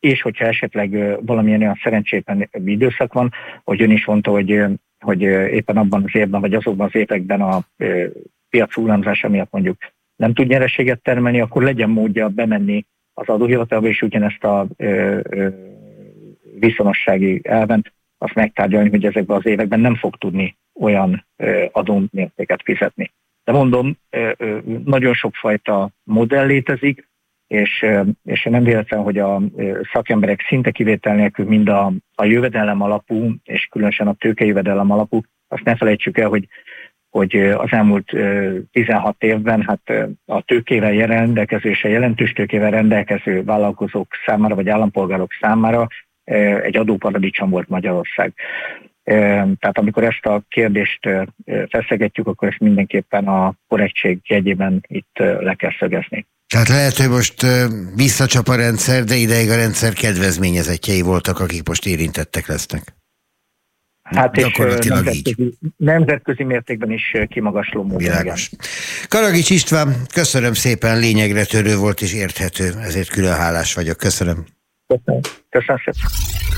és hogyha esetleg valamilyen olyan szerencsétlen időszak van, hogy ön is mondta, hogy éppen abban az évben, vagy azokban az években a piac hullámzása miatt mondjuk nem tud nyereséget termelni, akkor legyen módja bemenni az adóhivatalba, és ugyanezt a viszonossági elven azt megtárgyalni, hogy ezekben az években nem fog tudni olyan adómértéket fizetni. De mondom, nagyon sokfajta modell létezik, és nem véletlen, hogy a szakemberek szinte kivétel nélkül mind a jövedelem alapú, és különösen a tőkejövedelem alapú, azt ne felejtsük el, hogy az elmúlt 16 évben hát a tőkével rendelkező és a jelentős tőkével rendelkező vállalkozók számára, vagy állampolgárok számára egy adóparadicsom volt Magyarország. Tehát amikor ezt a kérdést feszegetjük, akkor ezt mindenképpen a korrektség jegyében itt le kell szögezni. Tehát lehet, hogy most visszacsap a rendszer, de ideig a rendszer kedvezményezettjei voltak, akik most érintettek lesznek. Hát és nemzetközi mértékben is kimagasló módon. Világos. Karagics István, köszönöm szépen, lényegre törő volt és érthető, ezért külön hálás vagyok. Köszönöm. Köszönöm szépen.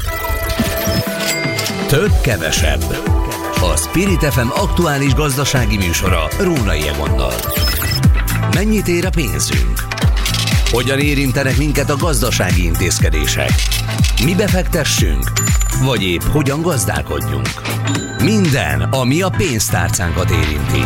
Több kevesebb. A Spirit FM aktuális gazdasági műsora Rónai Egonnal. Mennyit ér a pénzünk? Hogyan érintenek minket a gazdasági intézkedések? Mi befektessünk? Vagy épp hogyan gazdálkodjunk? Minden, ami a pénztárcánkat érinti.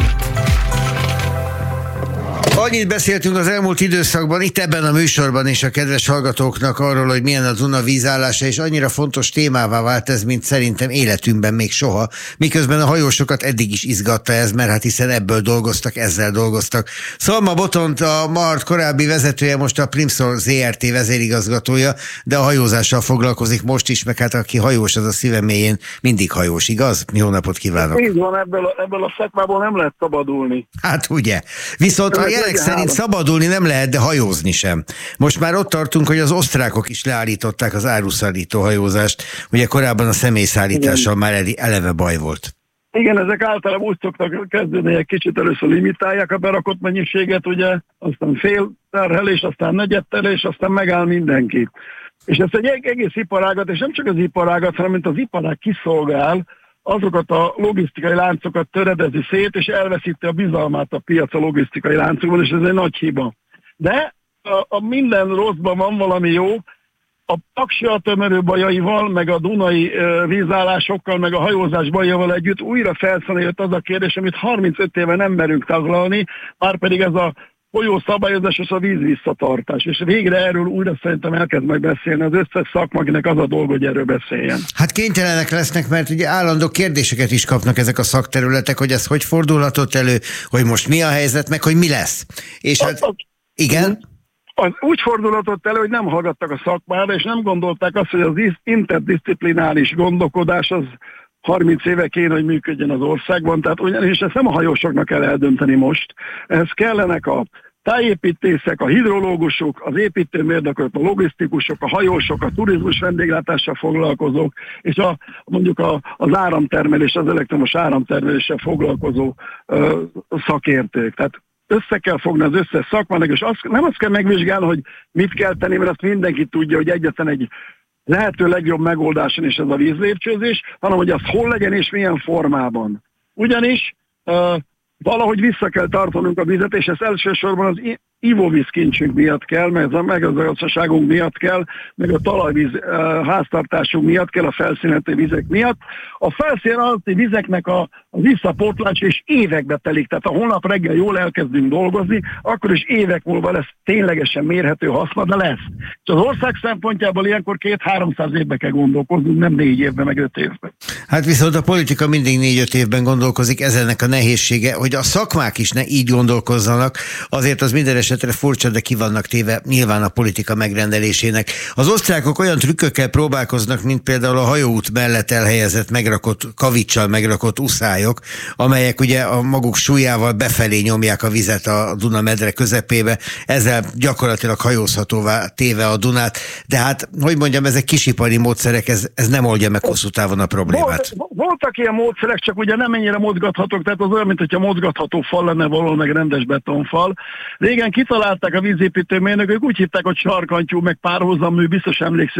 Annyit beszéltünk az elmúlt időszakban, itt ebben a műsorban is a kedves hallgatóknak arról, hogy milyen a Duna vízállása, és annyira fontos témává vált ez, mint szerintem életünkben még soha, miközben a hajósokat eddig is izgatta ez, mert hát hiszen ebből dolgoztak, ezzel dolgoztak. Szalma Botont, a MART korábbi vezetője, most a Primszol ZRT vezérigazgatója, de a hajózással foglalkozik most is, meg hát aki hajós, az a szívem mélyén mindig hajós, igaz? Jó napot kívánok! Így van, ebből a szakmából nem lehet szabadulni. Hát ugye, viszont a jelek szerint szabadulni nem lehet, de hajózni sem. Most már ott tartunk, hogy az osztrákok is leállították az áruszállító hajózást, ugye korábban a személyszállítással már eleve baj volt. Igen, ezek általában úgy szoktak kezdeni, egy kicsit először limitálják a berakott mennyiséget, ugye, aztán fél terhelés, aztán negyed terhelés, aztán megáll mindenki. És ezt egy egész iparágat, és nem csak az iparágat, hanem mint az iparág kiszolgál, azokat a logisztikai láncokat töredezi szét, és elveszíti a bizalmát a piac a logisztikai láncokban, és ez egy nagy hiba. De a minden rosszban van valami jó, a Paksi tömörő bajaival, meg a dunai vízállásokkal, meg a hajózás bajaival együtt újra felszínre az a kérdés, amit 35 éve nem merünk taglalni, már pedig ez a folyó szabályozás és a víz visszatartás. És végre erről újra szerintem elkezd meg beszélni az összes szakma, akinek az a dolga, hogy erről beszéljen. Hát kénytelenek lesznek, mert ugye állandó kérdéseket is kapnak ezek a szakterületek, hogy ez hogy fordulhatott elő, hogy most mi a helyzet, meg hogy mi lesz. És hát, igen? Úgy fordulhatott elő, hogy nem hallgattak a szakmára, és nem gondolták azt, hogy az interdisziplináris gondolkodás az 30 éve kéne, hogy működjön az országban, tehát ugyanis ezt nem a hajósoknak kell eldönteni most. Ehhez kellenek a tájépítészek, a hidrológusok, az építőmérnökök, a logisztikusok, a hajósok, a turizmus vendéglátással foglalkozók, és mondjuk az áramtermelés, az elektromos áramtermeléssel foglalkozó szakértők. Tehát össze kell fogni az összes szakmának, és nem azt kell megvizsgálni, hogy mit kell tenni, mert azt mindenki tudja, hogy egyetlen egy lehető legjobb megoldáson is ez a vízlépcsőzés, hanem hogy az hol legyen és milyen formában. Ugyanis valahogy vissza kell tartanunk a vizet, és ez elsősorban az ivóvízkincsünk miatt kell, meg a gazdaságunk miatt kell, meg a talajvíz háztartásunk miatt kell, a felszíneti vizek miatt. A felszín alatti vizeknek a visszapótlás és évekbe telik, tehát ha holnap reggel jól elkezdünk dolgozni, akkor is évek múlva lesz ténylegesen mérhető haszna, de lesz. És az ország szempontjából ilyenkor 200-300 évbe kell gondolkoznunk, nem 4 évben, meg 5 évben. Hát viszont a politika mindig 4-5 évben gondolkozik, ez ennek a nehézsége, hogy a szakmák is ne így gondolkozzanak, azért az minden esetre furcsa, de ki vannak téve nyilván a politika megrendelésének. Az osztrákok olyan trükkökkel próbálkoznak, mint például a hajóút mellett elhelyezett kaviccsal megrakott uszályok, amelyek ugye a maguk súlyával befelé nyomják a vizet a Duna medre közepébe, ezzel gyakorlatilag hajózhatóvá téve a Dunát, de hát, hogy mondjam, ezek kisipari módszerek, ez nem oldja meg hosszú távon a problémát. Voltak ilyen módszerek, csak ugye nem ennyire mozgathatók, tehát az olyan, mint hogyha mozgatható fal lenne valahol, meg rendes betonfal. Régen kitalálták a vízépítőmérnökök, úgy hitták, hogy sarkantyú, meg párhuzammű, biztos emlékszünk